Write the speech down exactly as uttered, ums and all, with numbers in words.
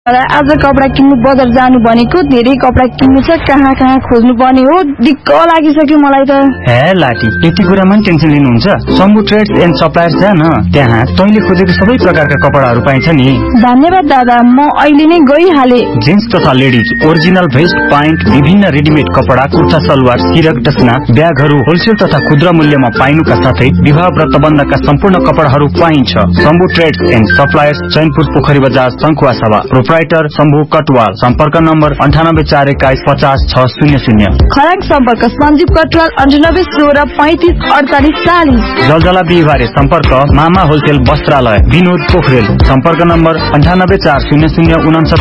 आज कपडा किन्नु बजार जानु भनेको धेरै कपडा किन्नु छ कहाँ कहाँ खोज्नु पर्ने हो दिक्क लागिसक्यो मलाई त हे लाटी यति कुरामा पनि टेन्सन लिनुहुन्छ शम्भु ट्रेड्स एन्ड सप्लायर्स जा न त्यहाँ तैँले खोजेको सबै प्रकारका कपडाहरू पाइन्छ नि धन्यवाद दादा म अहिले नै गइहाले जेन्ट्स तथा लेडिज ओरिजिनल भेस्ट प्यान्ट विभिन्न रेडिमेड कपडा कुर्ता सलवार सिरक डसना ब्यागहरू होलसेल तथा खुद्रा मूल्यमा पाइनुका साथै विवाह व्रतबन्धका सम्पूर्ण कपडाहरू पाइन्छ Shambhu trades and suppliers Chainpur पोखरी बजार सङ्खुवासभा प्रोप्राइटर शम्भु कटवाल सम्पर्क नम्बर अन्ठानब्बे चार एक्काइस पचास छ शून्य शून्य खराक सम्पर्क सञ्जीव कटवाल अन्ठानब्बे सोह्र पैंतिस अडचालिस चालिस जलजला बिहिबारे सम्पर्क मामा होलसेल वस्त्रालय विनोद पोखरेल सम्पर्क नम्बर अन्ठानब्बे चार शून्य शून्य उनसत्तर